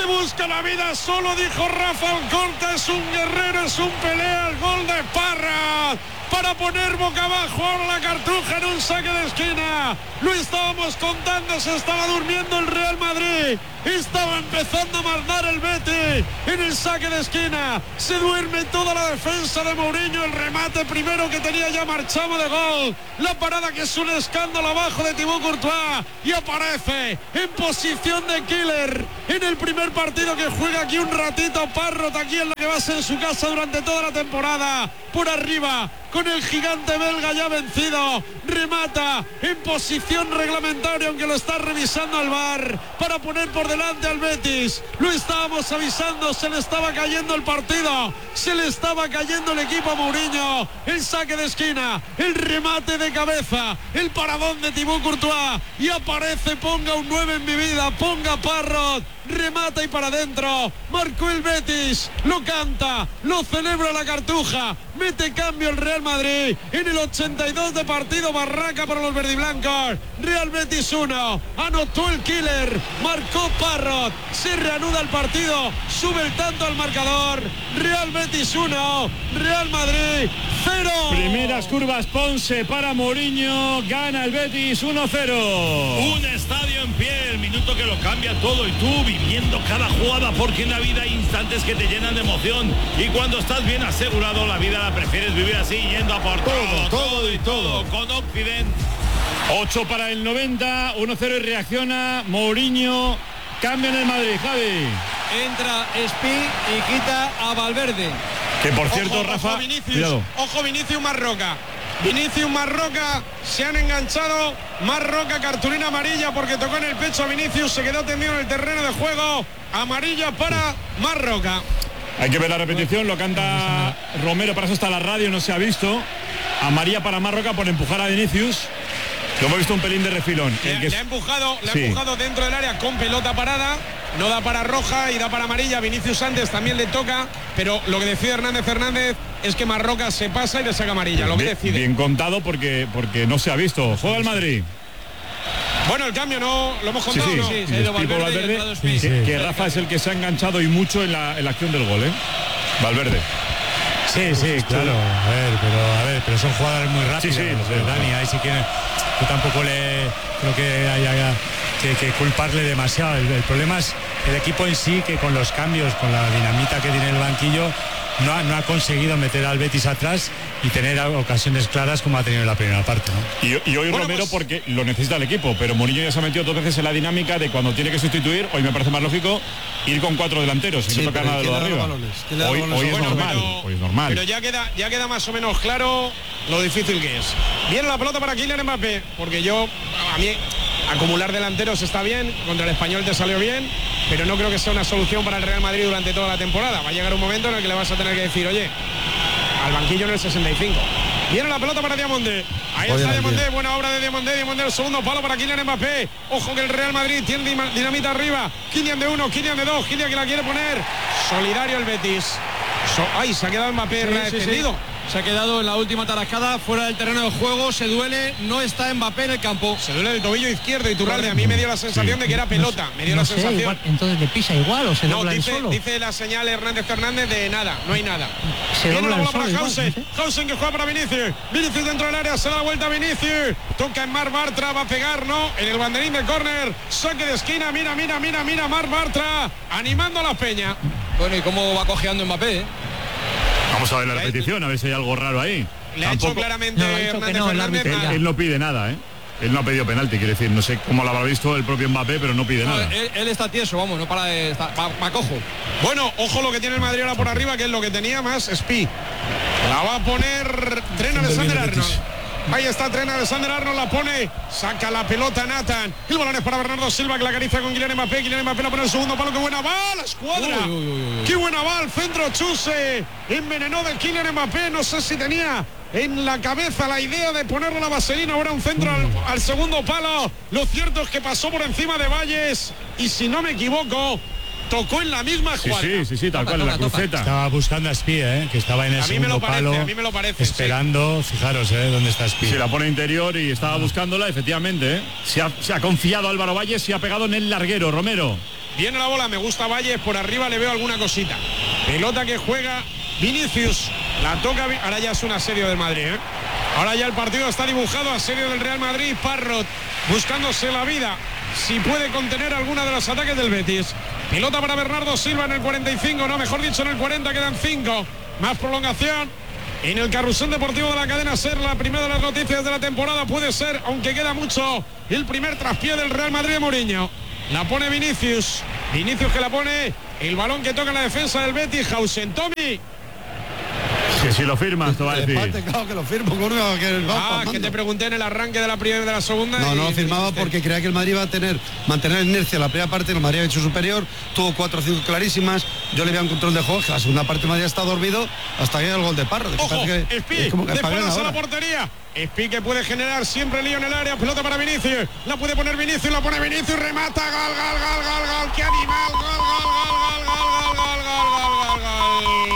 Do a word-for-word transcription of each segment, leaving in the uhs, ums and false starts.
se busca la vida solo, dijo Rafa Alcorta, es un guerrero, es un pelea, el gol de Parra para poner boca abajo ahora la Cartuja en un saque de esquina. Lo estábamos contando, se estaba durmiendo el Real Madrid, estaba empezando a mandar el Betis en el saque de esquina, se duerme toda la defensa de Mourinho, el remate primero que tenía ya marchado de gol, la parada que es un escándalo abajo de Thibaut Courtois y aparece en posición de killer en el primer partido que juega aquí un ratito Parrot, aquí en lo que va a ser su casa durante toda la temporada, por arriba con el gigante belga ya vencido, remata en posición reglamentaria aunque lo está revisando el V A R para poner por delante al Betis. Lo estábamos avisando, se le estaba cayendo el partido, se le estaba cayendo el equipo a Mourinho. El saque de esquina, el remate de cabeza, el paradón de Thibaut Courtois y aparece, ponga un nueve en mi vida, ponga Parrot, remata y para adentro, marcó el Betis, lo canta, lo celebra la Cartuja, mete cambio el Real Madrid en el ochenta y dos de partido, barraca para los verdiblancos. Real Betis uno, anotó el killer, marcó Parrot, se reanuda el partido, sube el tanto al marcador. Real Betis uno, Real Madrid cero. Primeras curvas Ponce para Mourinho, gana el Betis uno cero. Un estadio en pie, el minuto que lo cambia todo y tú viviendo cada jugada, porque en la vida hay instantes que te llenan de emoción y cuando estás bien asegurado la vida la prefieres vivir así, yendo a por todo, todo, todo y todo con Occident. ocho para el noventa, uno cero y reacciona Mourinho, cambia en el Madrid, Javi. Entra Espi y quita a Valverde. Que por cierto, ojo, Rafa, ojo Vinicius, cuidado. ojo Vinicius Marroca. Vinicius Marroca, se han enganchado. Marroca, cartulina amarilla porque tocó en el pecho a Vinicius, se quedó tendido en el terreno de juego. Amarilla para Marroca. Hay que ver la repetición, lo canta Romero, para eso está la radio, no se ha visto. Amarilla para Marroca por empujar a Vinicius. Lo hemos visto un pelín de refilón. Le, que... le ha empujado, le sí. ha empujado dentro del área con pelota parada. No da para roja y da para amarilla. Vinicius antes también le toca, pero lo que decide Hernández Fernández es que Marroca se pasa y le saca amarilla. Lo que bien, decide. Bien contado porque, porque no se ha visto. Juega el Madrid. Bueno, el cambio no lo hemos contado. Sí, sí. ¿no? Sí, se ha ido Valverde, Valverde, Valverde, sí, que, sí. que Rafa es el que se ha enganchado y mucho en la, en la acción del gol, ¿eh? Valverde. Sí, sí, claro. A ver, pero a ver, pero son jugadas muy rápidas. Sí, sí, los sí, de sí. Dani, ahí sí que yo tampoco le creo que haya que, que culparle demasiado. El, el problema es el equipo en sí, que con los cambios, con la dinamita que tiene el banquillo, no ha, no ha conseguido meter al Betis atrás y tener ocasiones claras como ha tenido en la primera parte, ¿no? Y, y hoy Bueno, Romero pues, porque lo necesita el equipo, pero Mourinho ya se ha metido dos veces en la dinámica de cuando tiene que sustituir. Hoy me parece más lógico ir con cuatro delanteros sin Sí, tocar pero nada de ¿quién lo de le da arriba. los balones? ¿Quién le da Hoy, los balones? hoy es Bueno, normal, pero- hoy es normal. Pero ya queda, ya queda más o menos claro lo difícil que es. Viene la pelota para Kylian Mbappé, porque yo, a mí, acumular delanteros está bien, contra el Español te salió bien, pero no creo que sea una solución para el Real Madrid durante toda la temporada. Va a llegar un momento en el que le vas a tener que decir, oye, al banquillo en el sesenta y cinco. Viene la pelota para Diamondé. Ahí Oye, está la Diamondé, tía. buena obra de Diamondé. Diamondé, el segundo palo para Kylian Mbappé. Ojo que el Real Madrid tiene dima- dinamita arriba. Kylian de uno, Kylian de dos, Kylian que la quiere poner. Solidario el Betis. So- Ay, se ha quedado Mbappé Sí, sí, extendido. sí. Se ha quedado en la última tarascada fuera del terreno de juego, se duele, no está Mbappé en el campo. Se duele el tobillo izquierdo y Turralde. A mí me dio la sensación de que era pelota. Me dio no la sé, sensación. igual, entonces le pisa igual o se No, dobla dice, el solo. dice la señal Hernández Fernández de nada, no hay nada. Se Viene dobla la el bola para solo igual, Hausen. no sé. Hausen que juega para Vinicius. Vinicius dentro del área, se da la vuelta a Vinicius. Toca en Mar Bartra, va a pegar, ¿no? En el banderín de córner. Saque de esquina, mira, mira, mira, mira. Mar Bartra animando a la peña. Bueno, ¿y cómo va cojeando Mbappé? eh? Vamos a ver la repetición, a ver si hay algo raro ahí. Le ha Tampoco- hecho claramente No, ha dicho que Hernández no, el Fernández. árbitro nada. Él, él no pide nada, ¿eh? Él no ha pedido penalti, quiere decir, no sé cómo lo habrá visto el propio Mbappé, pero no pide No, nada. él, él está tieso, vamos, no para de estar, va, va cojo. Bueno, ojo lo que tiene el Madrid ahora por arriba, que es lo que tenía más Spi. La va a poner Trent Alexander-Arnold. Ahí está Trent Alexander-Arnold, la pone, saca la pelota Nathan. El balón es para Bernardo Silva, que la acaricia con Kylian Mbappé. Kylian Mbappé la pone en el segundo palo, qué buena va, la escuadra. Uy, uy, uy, uy. Qué buena va, el centro Chuse. Envenenó de Kylian Mbappé, no sé si tenía en la cabeza la idea de ponerle la vaselina, ahora un centro al, al segundo palo. Lo cierto es que pasó por encima de Valles y si no me equivoco, tocó en la misma Sí, jugada. sí, sí, sí, tal Toca, cual, en la toca, toca. cruceta. Estaba buscando a Espía, ¿eh? Que estaba en el A mí me segundo lo parece, palo, a mí me lo parece, esperando, fijaros, ¿eh? Dónde está Espía. Si la pone interior y estaba buscándola, efectivamente, ¿eh? Se ha, se ha confiado Álvaro Valles y ha pegado en el larguero, Romero. Viene la bola, me gusta Valles, por arriba le veo alguna cosita. Pelota que juega Vinicius, la toca, ahora ya es un asedio del Madrid, ¿eh? Ahora ya el partido está dibujado, asedio del Real Madrid, Parrot buscándose la vida, si puede contener alguna de los ataques del Betis. Pelota para Bernardo Silva en el cuarenta y cinco, no, mejor dicho en el cuarenta, quedan cinco. Más prolongación en el carrusel deportivo de la cadena SER, la primera de las noticias de la temporada puede ser, aunque queda mucho, el primer traspié del Real Madrid de Mourinho. La pone Vinicius, Vinicius que la pone, el balón que toca en la defensa del Betis, Hausen, Tommy. Que si lo firmas, te va a decir. Empate, claro que lo firmo. Que ah, que te pregunté en el arranque de la primera y de la segunda. No, y no lo firmaba porque creía que el Madrid iba a tener, mantener inercia en la primera parte, el Madrid ha hecho superior, tuvo cuatro o cinco clarísimas, yo le veía un control de juego, que la segunda parte el Madrid está dormido hasta que llega el gol de Parro. Ojo, que, Espi, de espaldas a la portería. Espi que puede generar siempre lío en el área, pelota para Vinicius, la puede poner Vinicius, la pone Vinicius, remata, gol, gol, gol, gol, gol, qué animal, gol, gol, gol, gol, gol, gol, gol, gol, gol, gol.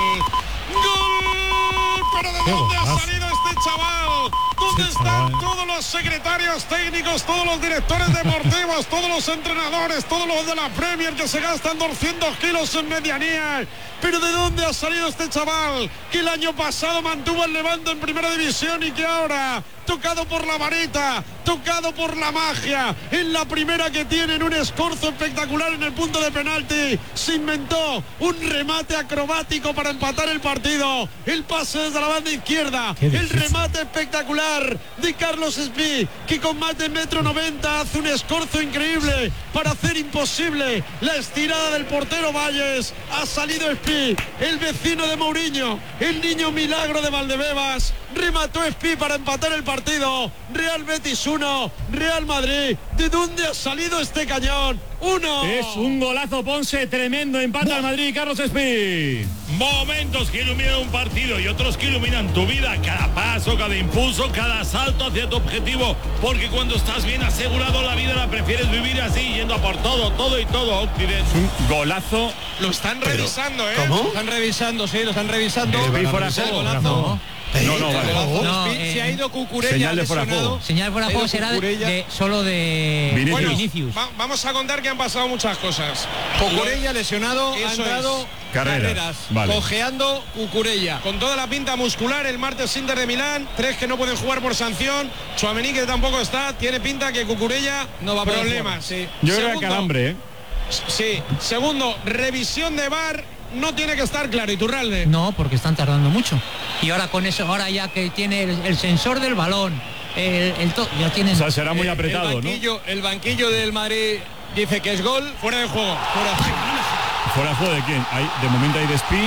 ¿Pero de dónde ha salido este chaval? ¿Dónde están todos los secretarios técnicos, todos los directores deportivos, todos los entrenadores, todos los de la Premier que se gastan doscientos kilos en medianía? ¿Pero de dónde ha salido este chaval? Que el año pasado mantuvo el Levante en primera división y que ahora, tocado por la varita, tocado por la magia, en la primera que tienen un escorzo espectacular en el punto de penalti, se inventó un remate acrobático para empatar el partido, el pase desde la banda izquierda, el remate espectacular de Carlos Espi, que con más de metro noventa hace un escorzo increíble para hacer imposible la estirada del portero Valles. Ha salido Espi, el vecino de Mourinho, el niño milagro de Valdebebas, remató Espi para empatar el partido. Real Betis uno, Real Madrid. ¿De dónde ha salido este cañón? Uno. Es un golazo, Ponce, tremendo, empata al Madrid, Carlos Espi. Momentos que iluminan un partido y otros que iluminan tu vida, cada paso, cada impulso, cada salto hacia tu objetivo, porque cuando estás bien asegurado la vida la prefieres vivir así, yendo a por todo, todo y todo. Occidente. Un golazo. Lo están revisando, ¿eh? ¿Cómo? Lo están revisando, sí, lo están revisando. Eh, fuera El juego. golazo. No, no, vale. No, eh, se ha ido Cucurella señal de fuera lesionado. juego. Señal fuera de juego será de, de, solo de Vinicius. Bueno, Vinicius. va, vamos a contar que han pasado muchas cosas. Cucurella lesionado, ha Eso entrado es. Carreras, Carreras, vale. cojeando Cucurella. Con toda la pinta muscular, el martes Inter de Milán, tres que no pueden jugar por sanción, Tchouaméni que tampoco está, tiene pinta que Cucurella No va a poder problemas. jugar, sí. Yo creo Segundo, que calambre, ¿eh? Sí, segundo, revisión de V A R, no tiene que estar claro, Iturralde. No, porque están tardando mucho. Y ahora con eso, ahora ya que tiene el, el sensor del balón, el, el to, ya tienen. O sea, será muy El- apretado, el banquillo, ¿no? El banquillo del Madrid dice que es gol. Fuera de juego. ¿Fuera de juego de quién? Hay, de momento hay de Espi.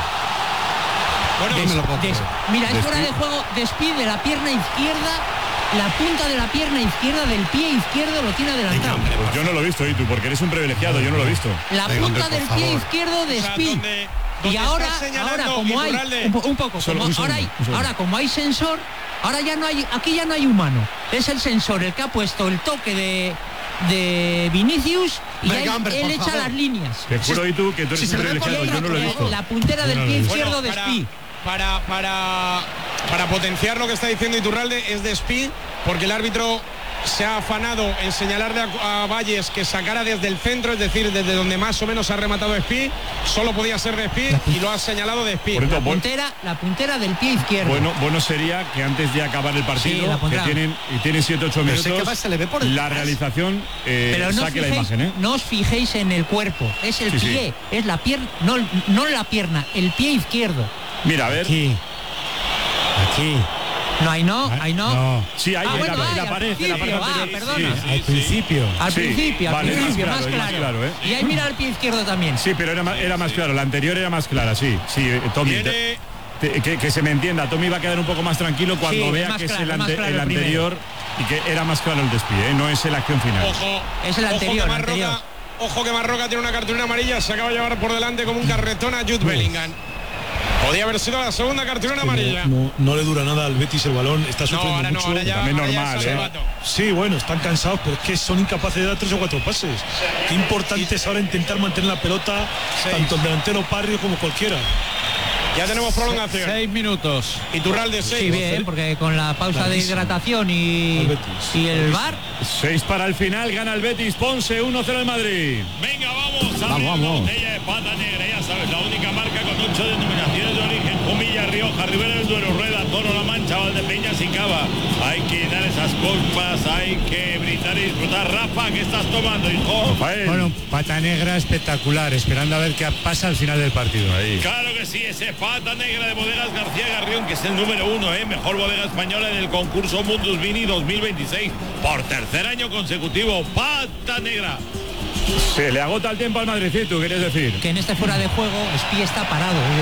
Bueno, Des- me lo puedo des- creer. mira, es Despi- fuera de juego, despide la pierna izquierda, la punta de la pierna izquierda del pie izquierdo lo tiene adelantado. Pues yo no lo he visto, y tú, porque eres un privilegiado, yo no lo he visto. La Venga, hombre, punta por del pie favor. izquierdo de o sea, Spi. donde- Y donde ahora, está señalando ahora como hay Iturralde, un, po- un poco, Solo como un segundo, ahora, hay, un segundo. ahora como hay sensor, ahora ya no hay, aquí ya no hay humano. Es el sensor el que ha puesto el toque de, de Vinicius y Venga, ahí hombre, él por echa favor. las líneas. Te juro, y tú, que tú eres si un se ve por privilegiado, yo no lo he visto. La puntera del pie izquierdo Bueno, de para, Spi. para, para, para potenciar lo que está diciendo Iturralde es de Spi, porque el árbitro se ha afanado en señalarle a, a Valles que sacara desde el centro, es decir, desde donde más o menos ha rematado Spi, solo podía ser de Spi y lo ha señalado de Spi. Por La cierto, bu- puntera, la puntera del pie izquierdo. bueno, bueno sería que antes de acabar el Sí, partido, la que pondrá. tienen, y tienen siete ocho Pero sé minutos, que va, se le ve por la detrás. realización eh, Pero no os, saque la fijéis, imagen, ¿eh? no os fijéis en el cuerpo, es el Sí, sí. pie, es la pierna, no, no la pierna, el pie izquierdo. Mira, a ver. Aquí. Aquí. No, ahí no, ahí no. No. Sí, ahí Ah, en bueno, la, en ay, la al pared, en la pared principio, ah, anterior. perdona. Sí, Al principio. Al Sí, principio, al vale, es más principio, claro, más es más claro. claro, ¿eh? Y ahí mira el pie izquierdo también. Sí, pero era más, era más claro. La anterior era más clara, sí. Sí, eh, Tommy. Viene- te- te- que, que se me entienda. Tommy va a quedar un poco más tranquilo cuando Sí, vea más que claro, es el, más ante- claro el el primero. anterior y que era más claro el despido, ¿eh? No es la acción final. Ojo, Es el ojo anterior, que Marroca, anterior. ojo que Marroca tiene una cartulina amarilla, se acaba de llevar por delante como un carretón a Jude Bellingham. Podía haber sido la segunda cartulina amarilla. No, no le dura nada al Betis el balón, está No, sufriendo ahora no, mucho. ahora ya, También ahora ya normal, es ¿eh? Salvato. Sí, bueno, están cansados, pero es que son incapaces de dar tres o cuatro pases. Qué importante es ahora intentar mantener la pelota, tanto el delantero Parrio como cualquiera. Ya tenemos prolongación. Seis minutos. Iturralde seis. Sí, bien, porque con la pausa de hidratación y, y el bar. seis para el final, gana el Betis, Ponce, uno cero el Madrid. Venga, vamos, a abrir una botella de pata negra, ya sabes, la única marca con ocho denominaciones de origen: Jumilla, Rioja, Ribera del Duero, Rueda, Toro, La Mancha, Valdepeñas y Cava. Hay que dar esas copas, hay que brindar y disfrutar. Rafa, ¿qué estás tomando, hijo? Rafael. Bueno, pata negra espectacular, esperando a ver qué pasa al final del partido. Ahí. Claro que sí, ese pata negra de Bodegas García Garrión, que es el número uno, ¿eh? Mejor bodega española en el concurso Mundus Vini dos mil veintiséis, por tercer año consecutivo. Pata negra. Se le agota el tiempo al Madrid, ¿tú quieres decir? Que en este fuera de juego Espí está parado.